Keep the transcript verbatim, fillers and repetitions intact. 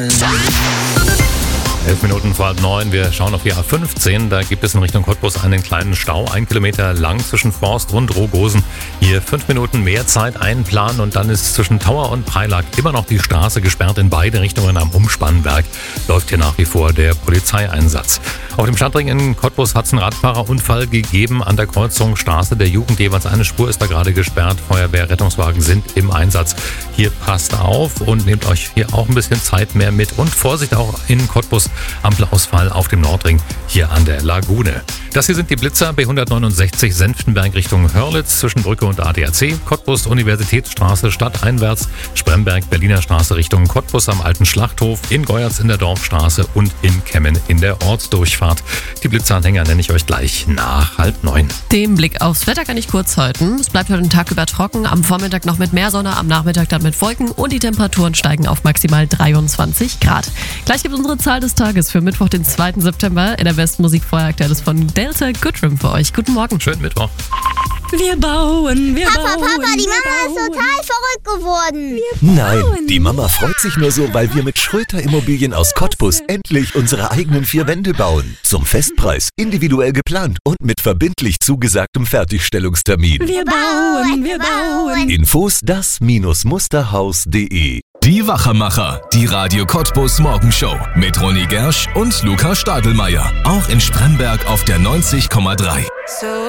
Elf Minuten vor halb neun, wir schauen auf die A fünfzehn. Da gibt es in Richtung Cottbus einen kleinen Stau, ein Kilometer lang zwischen Forst und Rogosen. Hier fünf Minuten mehr Zeit einplanen und dann ist zwischen Tauer und Preilack immer noch die Straße gesperrt in beide Richtungen. Am Umspannwerk läuft hier nach wie vor der Polizeieinsatz. Auf dem Stadtring in Cottbus hat es einen Radfahrerunfall gegeben an der Kreuzung Straße der Jugend. Jeweils eine Spur ist da gerade gesperrt. Feuerwehr, Rettungswagen sind im Einsatz. Hier passt auf und nehmt euch hier auch ein bisschen Zeit mehr mit. Und Vorsicht auch in Cottbus. Ampelausfall auf dem Nordring hier an der Lagune. Das hier sind die Blitzer B hundertneunundsechzig Senftenberg Richtung Hörlitz zwischen Brücke und A D A C, Cottbus Universitätsstraße stadteinwärts, Spremberg Berliner Straße Richtung Cottbus am Alten Schlachthof, in Geuerz in der Dorfstraße und in Kemmen in der Ortsdurchfahrt. Die Blitzeranhänger nenne ich euch gleich nach halb neun. Den Blick aufs Wetter kann ich kurz halten. Es bleibt heute den Tag über trocken, am Vormittag noch mit mehr Sonne, am Nachmittag dann mit Wolken und die Temperaturen steigen auf maximal dreiundzwanzig Grad. Gleich gibt es unsere Zahl des Tages für Mittwoch, den zweiten September. In der besten Musik vorher aktuelles von Delta Goodrum für euch. Guten Morgen. Schönen Mittwoch. Wir bauen, wir Papa, bauen. Papa, die wir Mama bauen. ist total verrückt geworden. Nein, die Mama freut sich nur so, weil wir mit Schröter Immobilien aus Cottbus endlich unsere eigenen vier Wände bauen. Zum Festpreis, individuell geplant und mit verbindlich zugesagtem Fertigstellungstermin. Wir bauen, wir bauen. Infos das Musterhaus punkt de. Die Wachermacher, die Radio Cottbus Morgenshow mit Ronny Gersch und Luca Stadelmeier. Auch in Spremberg auf der neunzig Komma drei. So